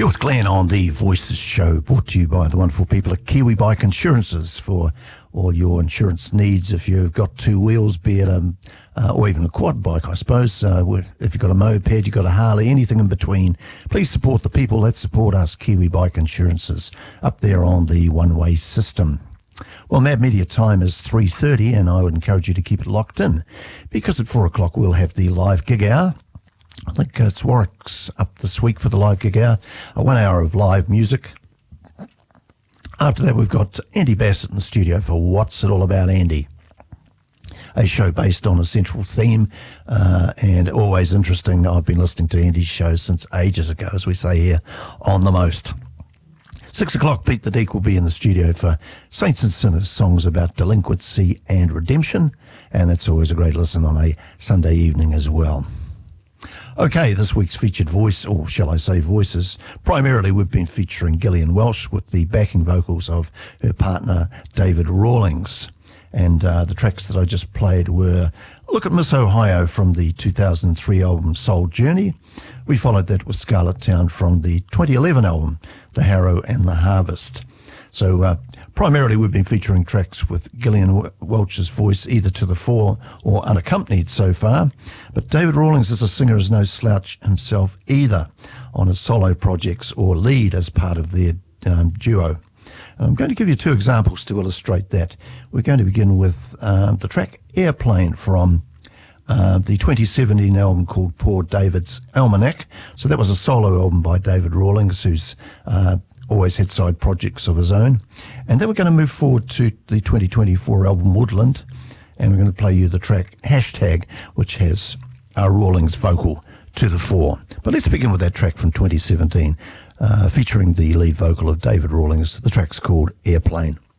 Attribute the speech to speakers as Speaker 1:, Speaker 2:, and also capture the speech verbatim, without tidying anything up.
Speaker 1: You're with Glenn on the Voices Show, brought to you by the wonderful people at Kiwi Bike Insurances for all your insurance needs. If you've got two wheels, be it a, uh, or even a quad bike, I suppose, uh, if you've got a moped, you've got a Harley, anything in between, please support the people that support us, Kiwi Bike Insurances, up there on the one-way system. Well, Mad Media time is three thirty, and I would encourage you to keep it locked in, because at four o'clock we'll have the live gig hour. I think uh, it's Warwick's up this week for the live gig hour, a one hour of live music. After that, we've got Andy Bassett in the studio for What's It All About, Andy? A show based on a central theme, uh, and always interesting. I've been listening to Andy's show since ages ago, as we say here on The Most. Six o'clock, Pete the Deek will be in the studio for Saints and Sinners, songs about delinquency and redemption, and that's always a great listen on a Sunday evening as well. Okay, this week's featured voice, or shall I say voices, primarily we've been featuring Gillian Welch with the backing vocals of her partner David Rawlings. And uh, the tracks that I just played were Look at Miss Ohio from the two thousand three album Soul Journey. We followed that with Scarlet Town from the twenty eleven album The Harrow and the Harvest. So uh, primarily we've been featuring tracks with Gillian Welch's voice either to the fore or unaccompanied so far. But David Rawlings as a singer is no slouch himself either on his solo projects or lead as part of their um, duo. And I'm going to give you two examples to illustrate that. We're going to begin with um, the track Airplane from uh, the twenty seventeen album called Poor David's Almanac. So that was a solo album by David Rawlings, who's uh, always had side projects of his own. And then we're going to move forward to the twenty twenty-four album Woodland, and we're going to play you the track Hashtag, which has our Rawlings vocal to the fore. But let's begin with that track from twenty seventeen, uh, featuring the lead vocal of David Rawlings. The track's called Airplane.